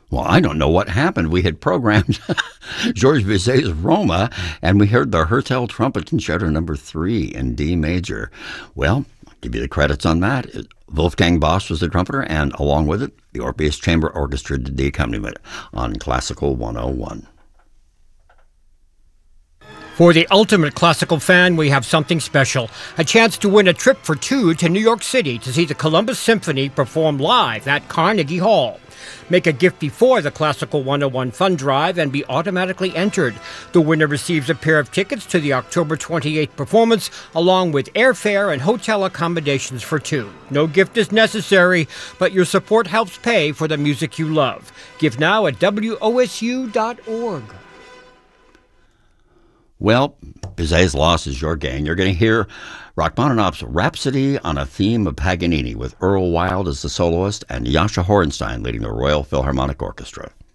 Well, I don't know what happened. We had programmed Georges Bizet's Roma, and we heard the Hertel Trumpet Concerto No. 3 in D major. Well, I'll give you the credits on that. Wolfgang Bosch was the trumpeter, and along with it, the Orpheus Chamber Orchestra did the accompaniment on Classical 101. For the ultimate classical fan, we have something special. A chance to win a trip for two to New York City to see the Columbus Symphony perform live at Carnegie Hall. Make a gift before the Classical 101 Fund Drive and be automatically entered. The winner receives a pair of tickets to the October 28th performance, along with airfare and hotel accommodations for two. No gift is necessary, but your support helps pay for the music you love. Give now at wosu.org. Well, Bizet's loss is your gain. You're going to hear Rachmaninoff's Rhapsody on a theme of Paganini with Earl Wild as the soloist and Jascha Horenstein leading the Royal Philharmonic Orchestra.